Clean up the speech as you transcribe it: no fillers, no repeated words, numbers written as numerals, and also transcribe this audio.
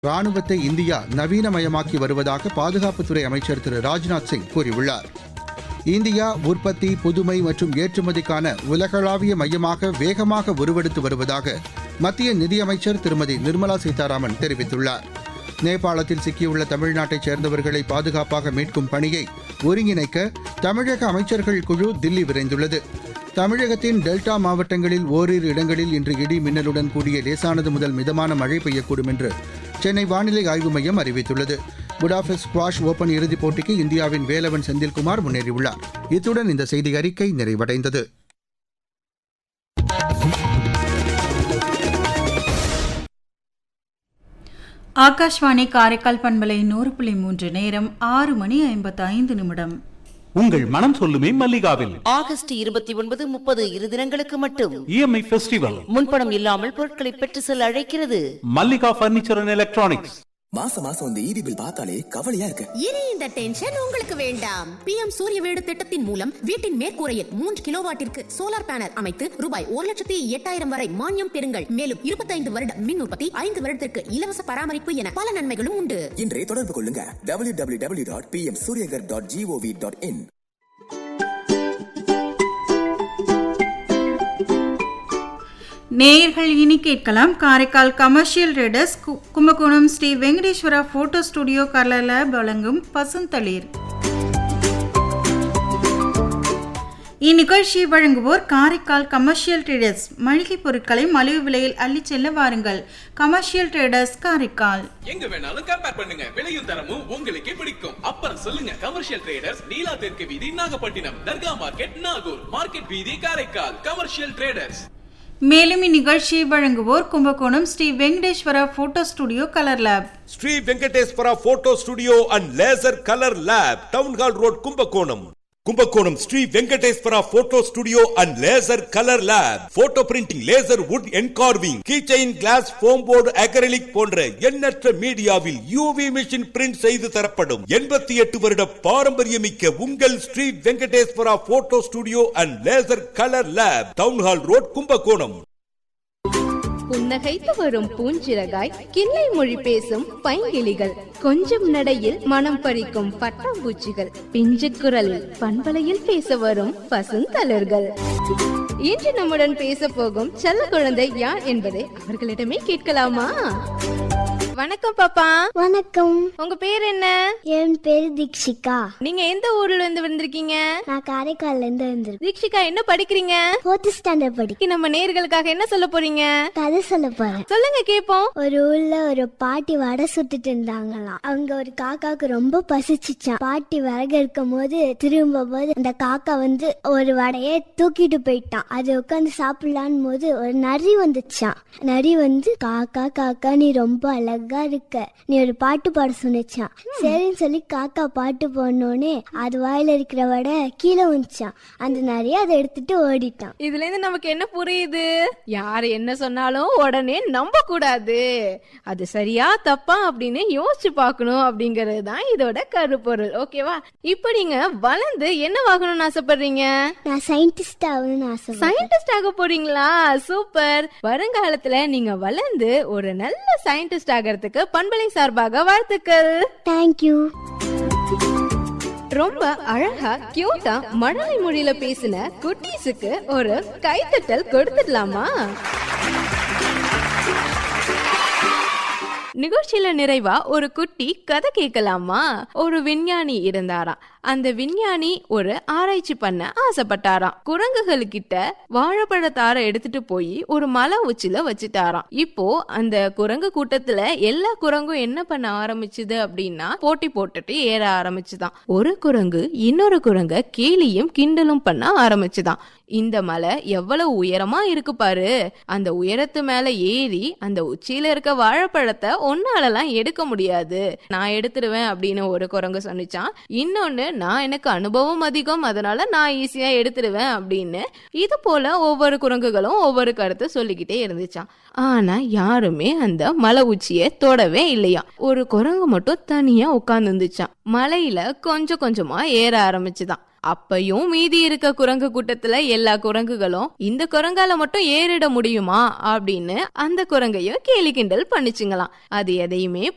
ராணுவத்தை இந்தியா நவீனமயமாக்கி வருவதாக பாதுகாப்புத்துறை அமைச்சர் திரு ராஜ்நாத் சிங் கூறியுள்ளார். இந்தியா உற்பத்தி, புதுமை மற்றும் ஏற்றுமதிக்கான உலகளாவிய மையமாக வேகமாக உருவெடுத்து வருவதாக மத்திய நிதியமைச்சர் திருமதி நிர்மலா சீதாராமன் தெரிவித்துள்ளார். நேபாளத்தில் சிக்கியுள்ள தமிழ்நாட்டைச் சேர்ந்தவர்களை பாதுகாப்பாக மீட்கும் பணியை ஒருங்கிணைக்க தமிழக அமைச்சர்கள் குழு தில்லி விரைந்துள்ளது. தமிழகத்தின் டெல்டா மாவட்டங்களில் ஓரிரு இடங்களில் இன்று இடி மின்னலுடன் கூடிய லேசானது முதல் மிதமான மழை பெய்யக்கூடும் என்று சென்னை வானிலை ஆய்வு மையம் அறிவித்துள்ளது. புடாபெஸ்ட் ஸ்குவாஷ் ஓபன் இறுதிப் போட்டிக்கு இந்தியாவின் வேலவன் செந்தில்குமார் முன்னேறியுள்ளார். இத்துடன் இந்த செய்தி அறிக்கை நிறைவடைந்தது. ஆகாஷ்வாணி காரைக்கால் பண்பலை 100.3 நேரம் 6:55. உங்கள் மனம் சொல்லுமே மல்லிகாவில் ஆகஸ்ட் 29, 30 இரு தினங்களுக்கு மட்டும் EMI ஃபெஸ்டிவல். முன்பணம் இல்லாமல் பொருட்களை பெற்று செல்ல அழைக்கிறது மல்லிகா பர்னிச்சர் அண்ட் எலக்ட்ரானிக்ஸ். மாசம் இந்த ஈபி பில் பார்த்தாலே கவலையா இருக்கு. இனி இந்த டென்ஷன் உங்களுக்கு வேண்டாம். PM சூரிய வீடு திட்டத்தின் மூலம் வீட்டின் மேற்கூரையில் 3 கிலோவாட்டிற்கு சோலார் பேனல் அமைத்து ரூபாய் 1,08,000 வரை மானியம் பெறுங்கள். மேலும் 25 வருட மின் உற்பத்தி, 5 வருடத்திற்கு இலவச பராமரிப்பு என பல நன்மைகளும் உண்டு. இன்றே தொடர்பு கொள்ளுங்க www.pmsuryagar.gov.in. நேயர்கள் இனி கேட்கலாம். Karaikal commercial traders Kumbakonam Sri Venkateswara photo studio colour lab வழங்கும் பசுந்தளிர். இந்நிகழ்ச்சியை வழங்குவோர் காரைக்கால் கமர்ஷியல் ட்ரேடர்ஸ். மளிகை பொருட்களை மலிவு விலையில் அள்ளி செல்ல வாருங்கள். Commercial traders Karaikal. எங்க வேணாலும் கம்பேர் பண்ணுங்க, விலையும் தரமும் உங்களுக்கே பிடிக்கும். அப்புறம் சொல்லுங்க, கமர்ஷியல் ட்ரேடர்ஸ், நீலா தெற்கு வீதி நாகப்பட்டினம், தர்கா மார்க்கெட் நாகூர், மார்க்கெட் வீதி காரைக்கால். Commercial traders. மேலும் இந்நிகழ்ச்சியை வழங்குவோர் Kumbakonam Sri Venkateswara photo studio colour lab. Sri Venkateswara photo studio and laser colour lab, town hall road, Kumbakonam. Kumbakonam Sri Venkateswara photo studio and laser colour lab. Photo printing, laser would engraving, keychain, class, foam board, acrylic போன்ற எண்ணற்ற மீடியாவில் UV machine print செய்து தரப்படும். 88 வருட பாரம்பரியமிக்க உங்கள் Sri Venkateswara photo studio and laser colour lab, town hall road, Kumbakonam. புன்னகைத்து வரும் பூஞ்சிறகாய், கிள்ளை மொழி பேசும் பைங்கிளிகள், கொஞ்சம் நடையில் மனம் பறிக்கும் பட்டாம்பூச்சிகள், பிஞ்சு குரலில் பண்பலையில் பேச வரும் பசுந்தளிர்கள். இன்று நம்முடன் பேச போகும் செல்ல குழந்தை யார் என்பதை அவர்களிடமே கேட்கலாமா? வணக்கம் பாப்பா. வணக்கம். உங்க பேர் என்ன? என் பேரு தீக்ஷிகா. நீங்க எந்த ஊர்ல இருந்து வந்திருக்கீங்க? நான் காரைக்கால்ல இருந்து வந்திருக்கேன். தீக்ஷிகா, என்ன படிக்கிறீங்க? 4th ஸ்டாண்டர்ட் படிக்கிறேன். நம்ம நேயர்களுக்காக என்ன சொல்ல போறீங்க? கதை சொல்ல போறேன். சொல்லுங்க கேப்போம். ஒரு ஊர்ல ஒரு பாட்டி வடை சுட்டுட்டு இருந்தாங்களாம். அவங்க ஒரு காக்காவுக்கு ரொம்ப பசிச்சுச்சான். பாட்டி விறகு இருக்கும் போது திரும்ப போது அந்த காக்கா ஒரு வடையை தூக்கிட்டு போயிட்டான். அது உட்காந்து சாப்பிடலான்னு போது ஒரு நரி வந்துச்சான். நரி காக்கா காக்கா நீ ரொம்ப அழகா இருக்க, நீ ஒரு பாட்டு பாட சொன்னிச்சான். சரின்னு சொல்லி காக்கா பாட்டு போனோடனே அது வாயில இருக்கிற வடை கீழே வந்துச்சான். அந்த நிறைய அதை எடுத்துட்டு ஓடிட்டான். இதுல இருந்து நமக்கு என்ன புரியுது? யாரு என்ன சொன்னாலும் உடனே நம்ப கூடாது. அது சரியா தப்பா அப்படின்னு யோசிச்சு பார்க்கணும் அப்படிங்கறது தான் இதோட கருப்பொருள். ஓகேவா? இப்ப நீங்க வளர்ந்து என்னவாகணும்னு ஆசைப்படுறீங்க? நான் சயின்டிஸ்ட் ஆகணும்னு ஆசை. சயின்டிஸ்ட் ஆக போறீங்களா? சூப்பர். வருங்காலத்துல நீங்க வளர்ந்து ஒரு நல்ல சயின்டிஸ்ட் ஆகிறதுக்கு பண்பலை சார்பாக வாழ்த்துக்கள். தேங்க்யூ. ரொம்ப அழகா கியூட்டா மழலை மொழியில பேசின குட்டீஸுக்கு ஒரு கைத்தட்டல் கொடுத்துடலாமா? நிகழ்ச்சியில நிறைவா ஒரு குட்டி கதை கேட்கலாமா? ஒரு விஞ்ஞானி இருந்தாராம். அந்த விஞ்ஞானி ஒரு ஆராய்ச்சி பண்ண ஆசைப்பட்டாராம். குரங்குகள் கிட்ட வாழைப்பழத்தார எடுத்துட்டு போய் ஒரு மலை உச்சில வச்சுட்டாராம். இப்போ அந்த குரங்கு கூட்டத்துல எல்லா குரங்கும் என்ன பண்ண ஆரம்பிச்சுது அப்படின்னா போட்டி போட்டுட்டு ஏற ஆரம்பிச்சுதான். ஒரு குரங்கு இன்னொரு குரங்க கேலியும் கிண்டலும் பண்ண ஆரம்பிச்சுதான். இந்த மலை எவ்வளவு உயரமா இருக்கு பாரு, அந்த உயரத்து மேல ஏறி அந்த உச்சியில இருக்க வாழைப்பழத்தை ஒன்னாலலாம் எடுக்க முடியாது, நான் எடுத்துருவேன் அப்படின்னு ஒரு குரங்கு சொன்னிச்சான். இன்னொன்னு, நான் எனக்கு அனுபவம் அதிகம், அதனால நான் ஈஸியா எடுத்துருவேன் அப்படின்னு. இது போல ஒவ்வொரு குரங்குகளும் ஒவ்வொரு கருத்தை சொல்லிக்கிட்டே இருந்துச்சான். ஆனா யாருமே அந்த மலை உச்சியை தொடவே இல்லையா. ஒரு குரங்கு மட்டும் தனியா உட்கார்ந்து இருந்துச்சான். மலையில கொஞ்சம் கொஞ்சமா ஏற ஆரம்பிச்சுதான். அப்பையும் மீதி இருக்க குரங்கு கூட்டத்துல எல்லா குரங்குகளும் இந்த குரங்கால மட்டும் ஏறிட முடியுமா அப்படின்னு அந்த குரங்கையும் கேலி கிண்டல் பண்ணிச்சுங்களாம். அது எதையுமே